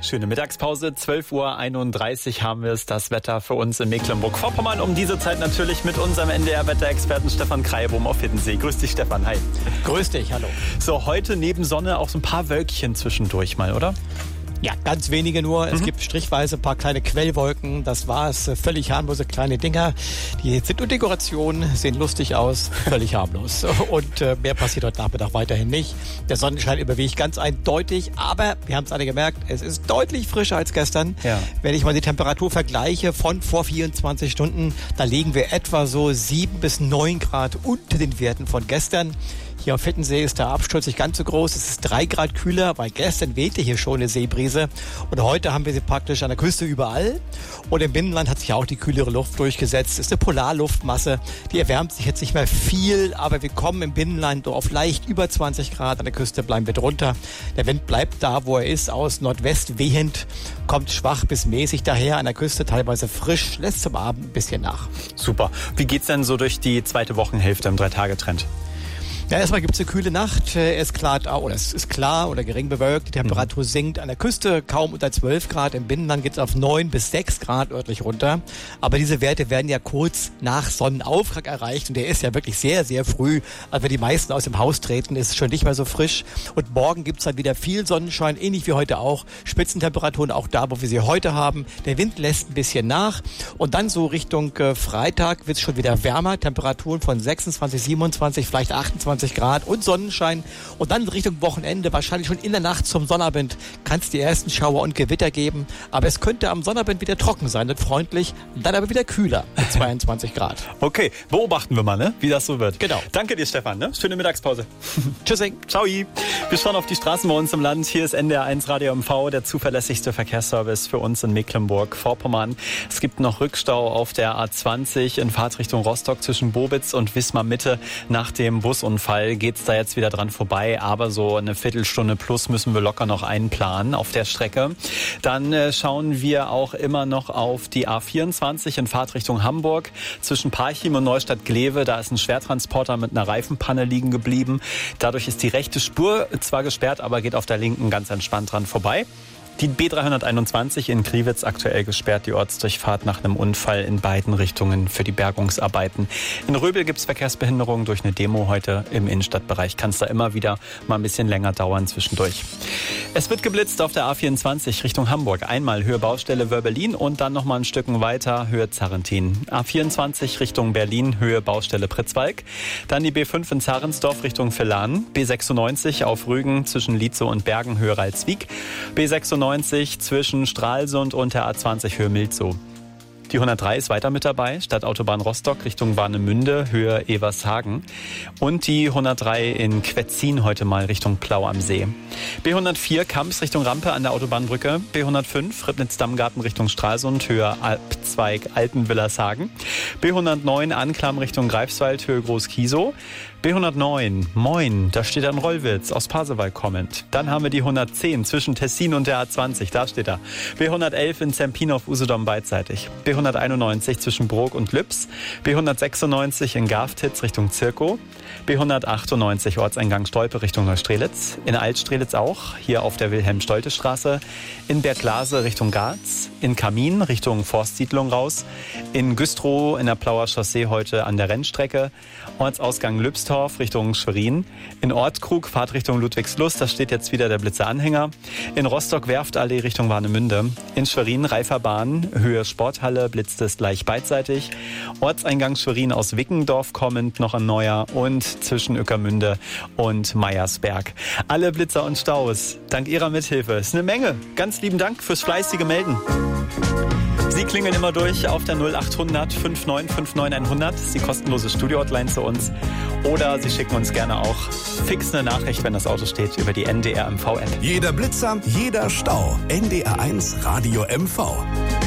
Schöne Mittagspause, 12:31 Uhr haben wir es, das Wetter für uns in Mecklenburg-Vorpommern. Um diese Zeit natürlich mit unserem NDR-Wetterexperten Stefan Kreilbohm auf Hiddensee. Grüß dich, Stefan. Hi. Grüß dich, hallo. So, heute neben Sonne auch so ein paar Wölkchen zwischendurch mal, oder? Ja, ganz wenige nur. Es gibt strichweise ein paar kleine Quellwolken. Das war's. Völlig harmlose kleine Dinger. Die sind nur Dekoration, sehen lustig aus, völlig harmlos. Und mehr passiert heute Nachmittag weiterhin nicht. Der Sonnenschein überwiegt ganz eindeutig. Aber wir haben es alle gemerkt, es ist deutlich frischer als gestern. Ja. Wenn ich mal die Temperatur vergleiche von vor 24 Stunden, da liegen wir etwa so 7 bis 9 Grad unter den Werten von gestern. Hier auf Hiddensee ist der Absturz nicht ganz so groß. Es ist 3 Grad kühler, weil gestern wehte hier schon eine Seebrise. Und heute haben wir sie praktisch an der Küste überall. Und im Binnenland hat sich auch die kühlere Luft durchgesetzt. Es ist eine Polarluftmasse. Die erwärmt sich jetzt nicht mehr viel, aber wir kommen im Binnenland auf leicht über 20 Grad. An der Küste bleiben wir drunter. Der Wind bleibt da, wo er ist, aus Nordwest wehend, kommt schwach bis mäßig daher. An der Küste teilweise frisch, lässt zum Abend ein bisschen nach. Super. Wie geht's denn so durch die zweite Wochenhälfte im 3-Tage-Trend? Ja, erstmal gibt es eine kühle Nacht. Es ist klar oder gering bewölkt. Die Temperatur sinkt an der Küste kaum unter 12 Grad. Im Binnenland geht es auf 9 bis 6 Grad örtlich runter. Aber diese Werte werden ja kurz nach Sonnenaufgang erreicht. Und der ist ja wirklich sehr, sehr früh. Also wenn die meisten aus dem Haus treten, ist es schon nicht mehr so frisch. Und morgen gibt es dann wieder viel Sonnenschein, ähnlich wie heute auch. Spitzentemperaturen auch da, wo wir sie heute haben. Der Wind lässt ein bisschen nach. Und dann so Richtung Freitag wird es schon wieder wärmer. Temperaturen von 26, 27, vielleicht 28 Grad und Sonnenschein. Und dann Richtung Wochenende, wahrscheinlich schon in der Nacht zum Sonnabend, kann es die ersten Schauer und Gewitter geben. Aber es könnte am Sonnabend wieder trocken sein und freundlich, dann aber wieder kühler mit 22 Grad. Okay, beobachten wir mal, ne, wie das so wird. Genau. Danke dir, Stefan. Ne? Schöne Mittagspause. Tschüssing. Ciao. Wir schauen auf die Straßen bei uns im Land. Hier ist NDR1 Radio MV, der zuverlässigste Verkehrsservice für uns in Mecklenburg-Vorpommern. Es gibt noch Rückstau auf der A20 in Fahrtrichtung Rostock zwischen Bobitz und Wismar Mitte. Nach dem Busunfall geht's da jetzt wieder dran vorbei, aber so eine Viertelstunde plus müssen wir locker noch einplanen auf der Strecke. Dann schauen wir auch immer noch auf die A24 in Fahrtrichtung Hamburg zwischen Parchim und Neustadt-Glewe. Da ist ein Schwertransporter mit einer Reifenpanne liegen geblieben. Dadurch ist die rechte Spur zwar gesperrt, aber geht auf der linken ganz entspannt dran vorbei. Die B321 in Kriwitz aktuell gesperrt, die Ortsdurchfahrt nach einem Unfall in beiden Richtungen für die Bergungsarbeiten. In Röbel gibt es Verkehrsbehinderungen durch eine Demo heute im Innenstadtbereich. Kann es da immer wieder mal ein bisschen länger dauern zwischendurch. Es wird geblitzt auf der A24 Richtung Hamburg. Einmal Höhe Baustelle Wöhr-Berlin und dann nochmal ein Stück weiter Höhe Zarrentin. A24 Richtung Berlin, Höhe Baustelle Pritzwalk. Dann die B5 in Zarensdorf Richtung Villan. B96 auf Rügen zwischen Lietzow und Bergen, Höhe Ralswiek. B96 zwischen Stralsund und der A20 Höhe Milzow. Die 103 ist weiter mit dabei, Stadtautobahn Rostock Richtung Warnemünde, Höhe Evershagen. Und die 103 in Quetzin heute mal Richtung Plau am See. B104 Kamps Richtung Rampe an der Autobahnbrücke. B105 Ribnitz-Dammgarten Richtung Stralsund, Höhe Alpzweig Altenwillershagen. B109 Anklam Richtung Greifswald, Höhe Groß-Kiesow. B109, Moin, da steht ein Rollwitz aus Pasewalk kommend. Dann haben wir die 110 zwischen Tessin und der A20, da steht er. B111 in Zempin auf Usedom beidseitig. B191 zwischen Brok und Lübs. B196 in Garftitz Richtung Zirkow. B198 Ortseingang Stolpe Richtung Neustrelitz. In Altstrelitz auch, hier auf der Wilhelm-Stolte-Straße. In Berglase Richtung Garz. In Kamin Richtung Forstsiedlung raus. In Güstrow in der Plauer Chaussee heute an der Rennstrecke. Ortsausgang Lübstorf Richtung Schwerin. In Ortkrug Fahrtrichtung Ludwigslust, da steht jetzt wieder der Blitzeranhänger. In Rostock Werftallee Richtung Warnemünde. In Schwerin Reiferbahn, Höhe Sporthalle, blitzt es gleich beidseitig. Ortseingang Schwerin aus Wickendorf kommend noch ein neuer und zwischen Ueckermünde und Meiersberg. Alle Blitzer und Staus, dank Ihrer Mithilfe. Ist eine Menge. Ganz lieben Dank fürs fleißige Melden. Sie klingeln immer durch auf der 0800 5959 100. Das ist die kostenlose Studio-Hotline zu uns. Oder Sie schicken uns gerne auch fix eine Nachricht, wenn das Auto steht, über die NDR MV-App. Jeder Blitzer, jeder Stau. NDR1 Radio MV.